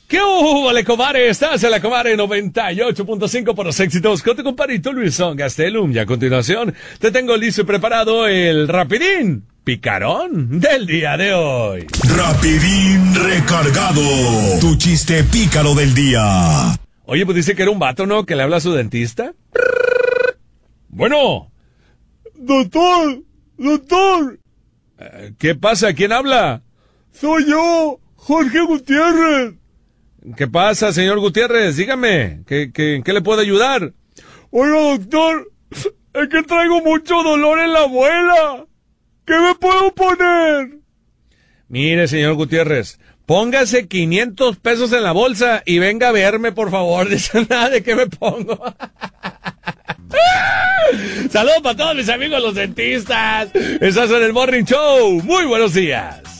¿Qué hubo, le comare? Estás en la Comare 98.5 por los éxitos con tu compadrito Luisón Gastelum. Y a continuación te tengo listo y preparado el rapidín picarón del día de hoy. Rapidín recargado. Tu chiste pícaro del día. Oye, pues dice que era un vato, ¿no? Que le habla a su dentista. Bueno. Doctor. ¿Qué pasa? ¿Quién habla? Soy yo, Jorge Gutiérrez. ¿Qué pasa, señor Gutiérrez? Dígame, ¿en qué le puedo ayudar? Oiga, doctor, es que traigo mucho dolor en la muela. ¿Qué me puedo poner? Mire, señor Gutiérrez, póngase 500 pesos en la bolsa y venga a verme, por favor. Dice nada de qué me pongo. Saludos para todos mis amigos los dentistas. Estás en el Morning Show. Muy buenos días.